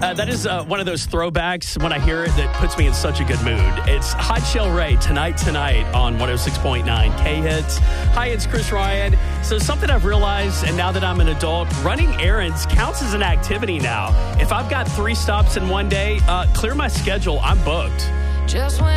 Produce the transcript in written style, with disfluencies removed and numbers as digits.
That is one of those throwbacks when I hear it that puts me in such a good mood. It's Hot Shell Ray, Tonight on 106.9 K-Hits. Hi, it's Chris Ryan. So something I've realized, and now that I'm an adult, running errands counts as an activity now. If I've got 3 stops in one day, clear my schedule. I'm booked.